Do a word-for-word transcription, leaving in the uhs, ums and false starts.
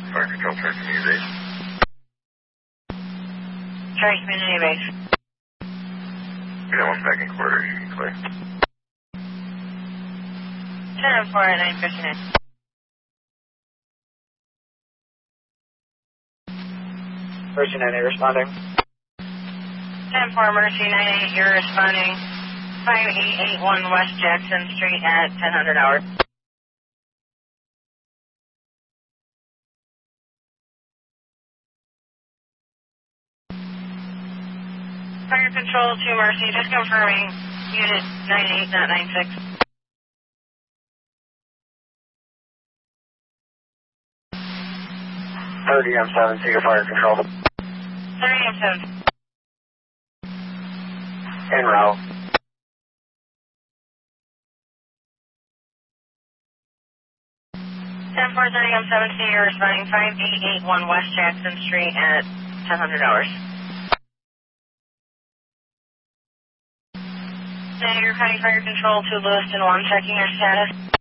Fire Control, Tri Community Base. Tri Community Base. We got one back in quarter, you can clear. ten oh four at nine fifty-nine. Mercy nine eight responding. ten four Mercy nine eight, you're responding. five eight eight one West Jackson Street at ten hundred hours. Fire Control to Mercy, just confirming unit nine eight, not nine six. thirty M seven, Seeger Fire Control. thirty M seven. En route. ten four thirty M seven, you're responding. five eight eight one West Jackson Street at ten hundred hours. Now you're cutting Fire Control to Lewiston one, checking your status.